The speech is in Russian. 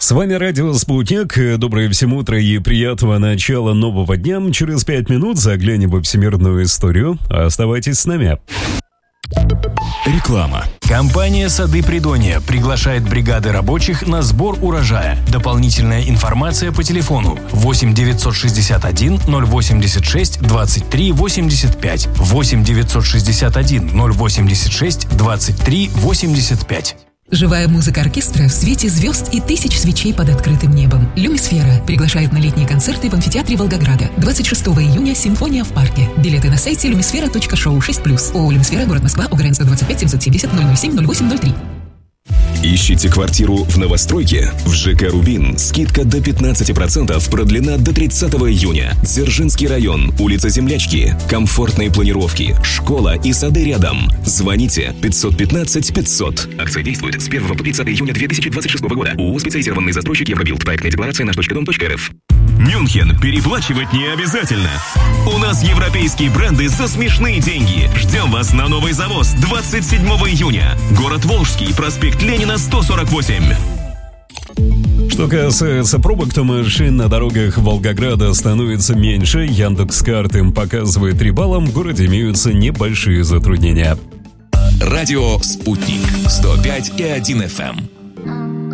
С вами радио «Спутник». Доброе всем утро и приятного начала нового дня. Через 5 минут заглянем во всемирную историю. Оставайтесь с нами. Реклама. Компания «Сады Придонья» приглашает бригады рабочих на сбор урожая. Дополнительная информация по телефону 8 961 086 23 85. 8 961 086 23 85. Живая музыка оркестра в свете звезд и тысяч свечей под открытым небом. «Люмисфера» приглашает на летние концерты в амфитеатре Волгограда. 26 июня «Симфония в парке». Билеты на сайте lumisfera.show 6+. ООО «Люмисфера», город Москва, УГРН 125 770 007 0803. Ищите квартиру в новостройке? В ЖК «Рубин» скидка до 15%, продлена до 30 июня. Дзержинский район, улица Землячки. Комфортные планировки, школа и сады рядом. Звоните 515 500. Акция действует с 1 по 30 июня 2026 года. ООО «Специализированный застройщик Евробилд». Проектная декларация наш.дом.рф. Мюнхен переплачивать не обязательно. У нас европейские бренды за смешные деньги. Ждем вас на новый завоз 27 июня. Город Волжский, проспект Ленина, 148. Что касается пробок, то машин на дорогах Волгограда становится меньше. Яндекс.Карт им показывает 3 балла. В городе имеются небольшие затруднения. Радио «Спутник» 105,1 FM.